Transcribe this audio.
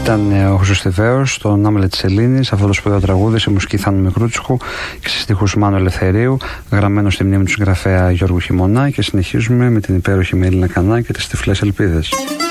Ήταν ο Χρυσοστιβαίος στον Άμλετ της Ελλήνης, αυτό το σπουδαίο τραγούδι σε μουσική Θάνου Μικρούτσικου και σε στίχους Μάνου Ελευθερίου, γραμμένο στη μνήμη του συγγραφέα Γιώργου Χειμωνά. Και συνεχίζουμε με την υπέροχη Μελίνα Κανά και τις Τυφλές Ελπίδες.